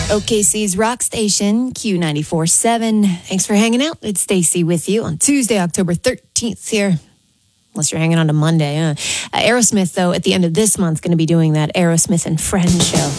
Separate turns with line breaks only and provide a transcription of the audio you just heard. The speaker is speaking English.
OKC's Rock Station, Q94.7. Thanks for hanging out. It's Stacy with you on Tuesday, October 13th here. Unless you're hanging on to Monday. Aerosmith, though, at the end of this month, going to be doing that Aerosmith and Friends show.